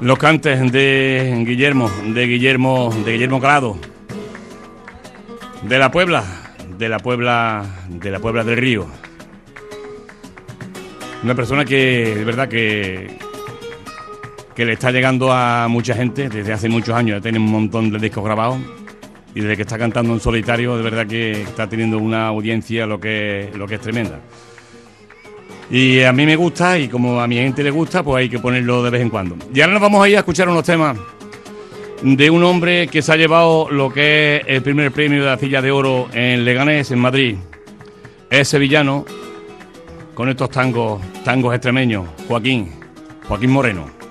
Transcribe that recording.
Los cantes de Guillermo Calado, de la Puebla del Río. Una persona que de verdad que le está llegando a mucha gente desde hace muchos años. Tiene un montón de discos grabados y desde que está cantando en solitario, de verdad que está teniendo una audiencia lo que es tremenda. Y a mí me gusta, y como a mi gente le gusta, pues hay que ponerlo de vez en cuando. Y ahora nos vamos a ir a escuchar unos temas de un hombre que se ha llevado lo que es el primer premio de la Silla de Oro en Leganés, en Madrid. Es sevillano, con estos tangos extremeños, Joaquín Moreno.